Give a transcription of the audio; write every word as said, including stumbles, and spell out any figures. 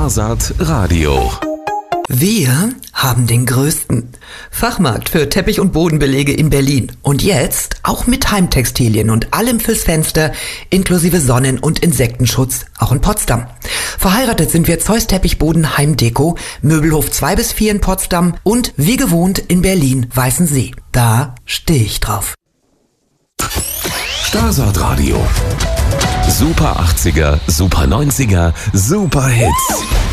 Stasat Radio. Wir haben den größten Fachmarkt für Teppich- und Bodenbelege in Berlin. Und jetzt auch mit Heimtextilien und allem fürs Fenster, inklusive Sonnen- und Insektenschutz, auch in Potsdam. Verheiratet sind wir Zeus Teppichboden Heimdeko, Möbelhof zwei bis vier in Potsdam und wie gewohnt in Berlin Weißensee. Da stehe ich drauf. Stasat Radio. Super achtziger, Super neunziger, Super Hits.